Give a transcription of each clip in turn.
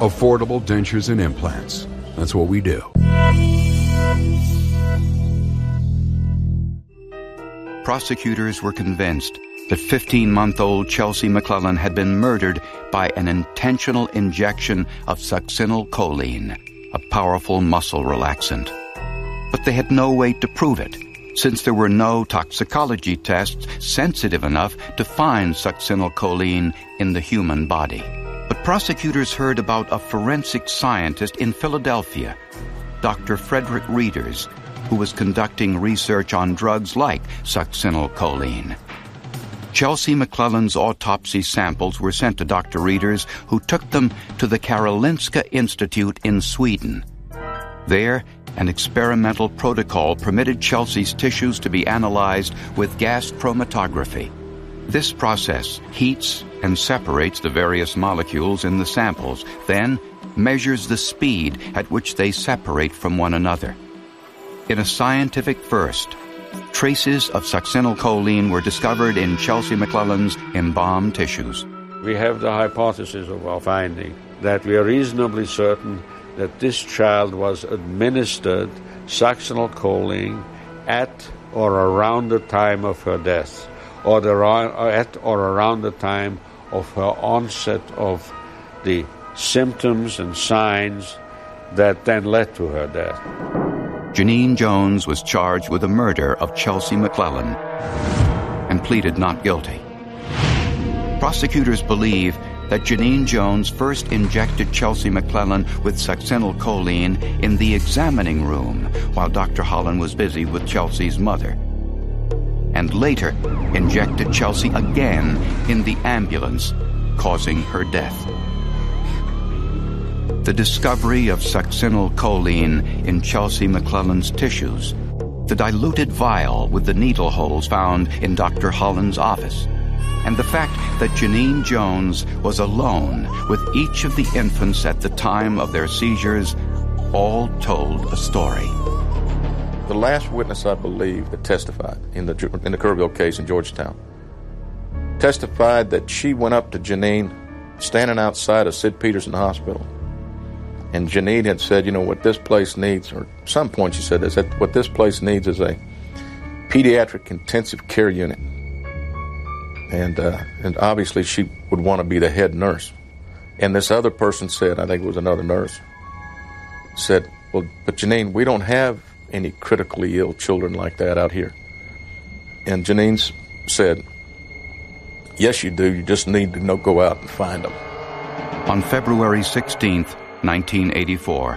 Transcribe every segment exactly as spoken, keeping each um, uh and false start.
Affordable dentures and implants. That's what we do. Prosecutors were convinced that fifteen-month-old Chelsea McClellan had been murdered by an intentional injection of succinylcholine, a powerful muscle relaxant. But they had no way to prove it, since there were no toxicology tests sensitive enough to find succinylcholine in the human body. But prosecutors heard about a forensic scientist in Philadelphia, Doctor Frederick Reeders, who was conducting research on drugs like succinylcholine. Chelsea McClellan's autopsy samples were sent to Doctor Reeders, who took them to the Karolinska Institute in Sweden. There, an experimental protocol permitted Chelsea's tissues to be analyzed with gas chromatography. This process heats and separates the various molecules in the samples, then measures the speed at which they separate from one another. In a scientific first, traces of succinylcholine were discovered in Chelsea McClellan's embalmed tissues. We have the hypothesis of our finding that we are reasonably certain that this child was administered succinylcholine at or around the time of her death, or the, at or around the time of her onset of the symptoms and signs that then led to her death. Janine Jones was charged with the murder of Chelsea McClellan and pleaded not guilty. Prosecutors believe that Janine Jones first injected Chelsea McClellan with succinylcholine in the examining room while Doctor Holland was busy with Chelsea's mother, and later injected Chelsea again in the ambulance, causing her death. The discovery of succinylcholine in Chelsea McClellan's tissues, the diluted vial with the needle holes found in Doctor Holland's office, and the fact that Janine Jones was alone with each of the infants at the time of their seizures all told a story. The last witness, I believe, that testified in the in the Kerrville case in Georgetown testified that she went up to Janine standing outside of Sid Peterson Hospital. And Janine had said, you know, what this place needs, or at some point she said this, that what this place needs is a pediatric intensive care unit. And uh, and obviously she would want to be the head nurse. And this other person said, I think it was another nurse, said, well, but Janine, we don't have any critically ill children like that out here. And Janine said, yes, you do. You just need to know, go out and find them. On February sixteenth, nineteen eighty-four,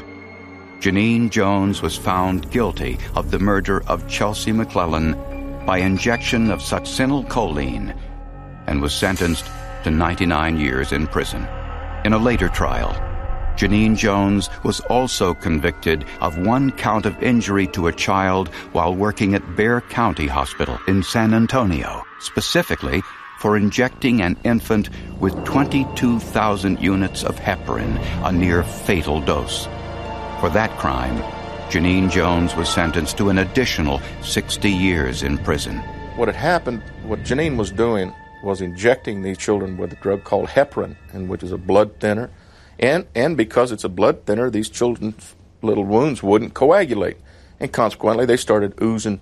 Janine Jones was found guilty of the murder of Chelsea McClellan by injection of succinylcholine and was sentenced to ninety-nine years in prison. In a later trial, Janine Jones was also convicted of one count of injury to a child while working at Bexar County Hospital in San Antonio, specifically for injecting an infant with twenty-two thousand units of heparin, a near-fatal dose. For that crime, Janine Jones was sentenced to an additional sixty years in prison. What had happened, what Janine was doing, was injecting these children with a drug called heparin, and which is a blood thinner. And, and because it's a blood thinner, these children's little wounds wouldn't coagulate. And consequently, they started oozing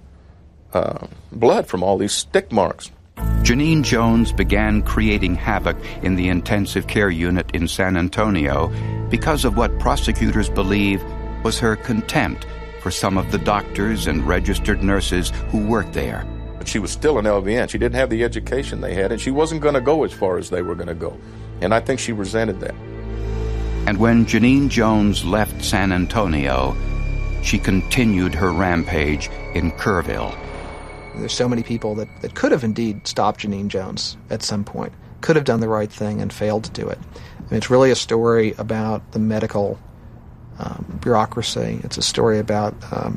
uh, blood from all these stick marks. Janine Jones began creating havoc in the intensive care unit in San Antonio because of what prosecutors believe was her contempt for some of the doctors and registered nurses who worked there. But she was still an L V N. She didn't have the education they had, and she wasn't going to go as far as they were going to go. And I think she resented that. And when Janine Jones left San Antonio, she continued her rampage in Kerrville. There's so many people that, that could have indeed stopped Janine Jones at some point, could have done the right thing and failed to do it. I mean, it's really a story about the medical um, bureaucracy. It's a story about um,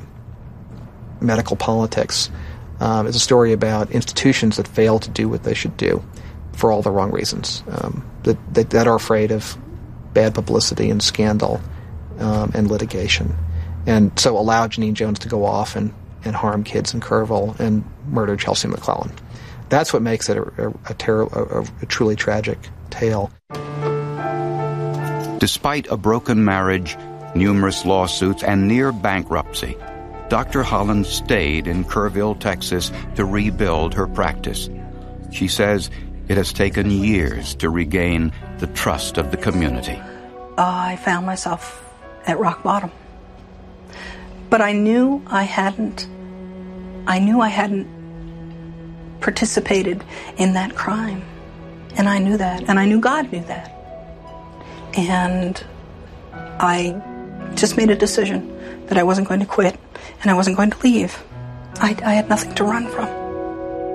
medical politics. Um, it's a story about institutions that fail to do what they should do for all the wrong reasons, um, that, that, that are afraid of bad publicity and scandal um, and litigation. And so allow Janine Jones to go off and and harm kids in Kerrville and murder Chelsea McClellan. That's what makes it a, a, a, ter- a, a truly tragic tale. Despite a broken marriage, numerous lawsuits, and near bankruptcy, Doctor Holland stayed in Kerrville, Texas, to rebuild her practice. She says it has taken years to regain the trust of the community. I found myself at rock bottom. But I knew I hadn't, I knew I hadn't participated in that crime. And I knew that, and I knew God knew that. And I just made a decision that I wasn't going to quit and I wasn't going to leave. I, I had nothing to run from.